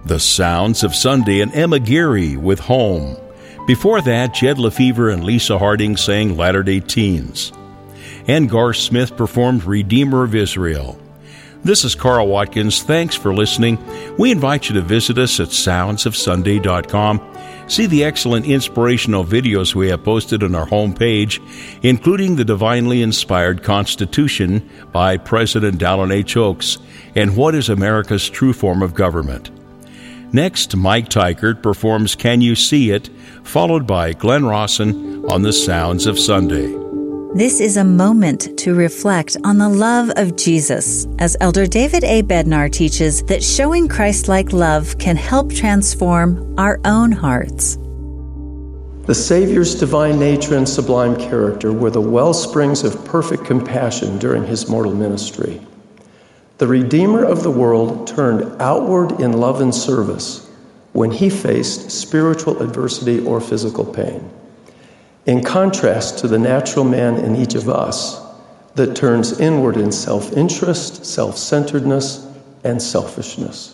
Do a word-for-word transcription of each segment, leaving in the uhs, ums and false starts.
The Sounds of Sunday and Emma Geary with Home. Before that, Jed Lefevre and Lisa Harding sang Latter-day Teens. And Garth Smith performed Redeemer of Israel. This is Carl Watkins. Thanks for listening. We invite you to visit us at sounds of sunday dot com. See the excellent inspirational videos we have posted on our homepage, including the divinely inspired Constitution by President Dallin H. Oaks and What is America's True Form of Government. Next, Mike Tykert performs Can You See It?, followed by Glenn Rawson on The Sounds of Sunday. This is a moment to reflect on the love of Jesus, as Elder David A. Bednar teaches that showing Christ-like love can help transform our own hearts. The Savior's divine nature and sublime character were the wellsprings of perfect compassion during his mortal ministry. The Redeemer of the world turned outward in love and service when he faced spiritual adversity or physical pain, in contrast to the natural man in each of us that turns inward in self-interest, self-centeredness, and selfishness.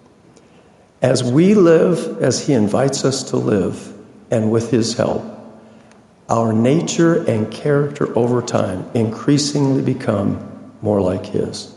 As we live as he invites us to live, and with his help, our nature and character over time increasingly become more like his.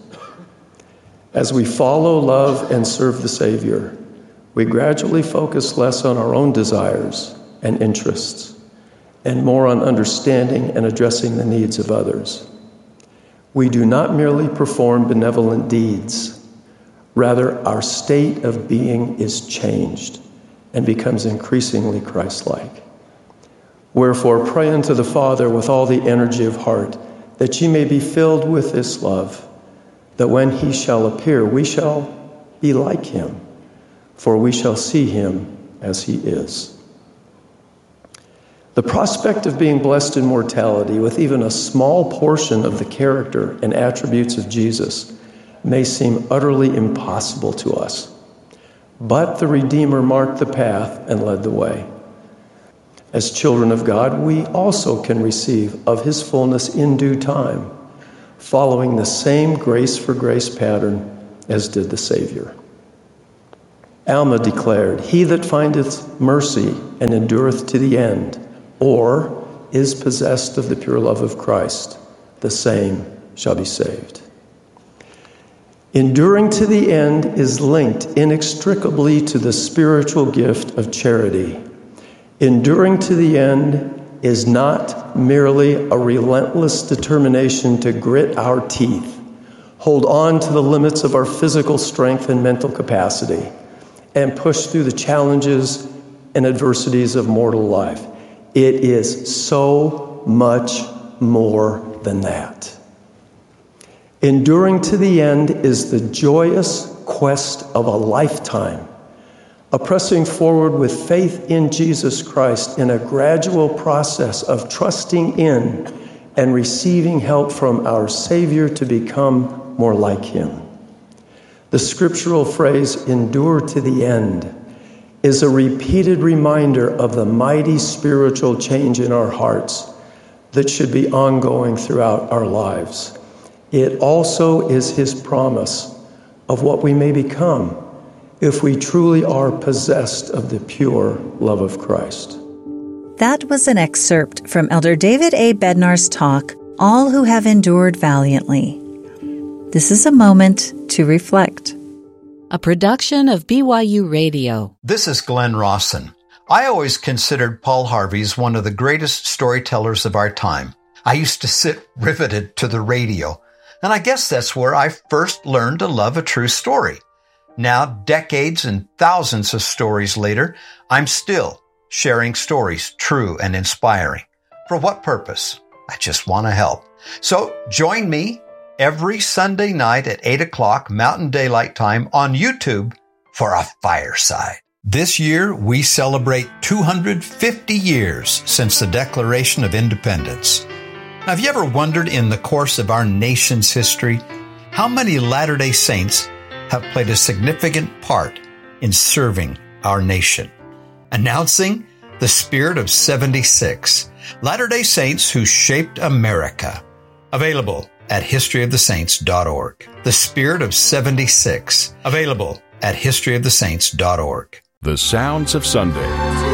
As we follow, love, and serve the Savior, we gradually focus less on our own desires and interests and more on understanding and addressing the needs of others. We do not merely perform benevolent deeds. Rather, our state of being is changed and becomes increasingly Christ-like. Wherefore, pray unto the Father with all the energy of heart, that ye may be filled with this love, that when he shall appear, we shall be like him, for we shall see him as he is. The prospect of being blessed in mortality with even a small portion of the character and attributes of Jesus may seem utterly impossible to us. But the Redeemer marked the path and led the way. As children of God, we also can receive of his fullness in due time, following the same grace for grace pattern as did the Savior. Alma declared, "He that findeth mercy and endureth to the end, or is possessed of the pure love of Christ, the same shall be saved." Enduring to the end is linked inextricably to the spiritual gift of charity. Enduring to the end is not merely a relentless determination to grit our teeth, hold on to the limits of our physical strength and mental capacity, and push through the challenges and adversities of mortal life. It is so much more than that. Enduring to the end is the joyous quest of a lifetime, a pressing forward with faith in Jesus Christ in a gradual process of trusting in and receiving help from our Savior to become more like him. The scriptural phrase, endure to the end, is a repeated reminder of the mighty spiritual change in our hearts that should be ongoing throughout our lives. It also is his promise of what we may become if we truly are possessed of the pure love of Christ. That was an excerpt from Elder David A. Bednar's talk, All Who Have Endured Valiantly. This is a moment to reflect. A production of B Y U Radio. This is Glenn Rawson. I always considered Paul Harvey as one of the greatest storytellers of our time. I used to sit riveted to the radio, and I guess that's where I first learned to love a true story. Now, decades and thousands of stories later, I'm still sharing stories true and inspiring. For what purpose? I just want to help. So join me every Sunday night at eight o'clock Mountain Daylight Time on YouTube for a fireside. This year, we celebrate two hundred fifty years since the Declaration of Independence. Now, have you ever wondered in the course of our nation's history how many Latter-day Saints have played a significant part in serving our nation? Announcing the Spirit of seventy-six, Latter-day Saints who shaped America. Available at history of the saints dot org. The Spirit of seventy-six. Available at history of the saints dot org. The Sounds of Sunday.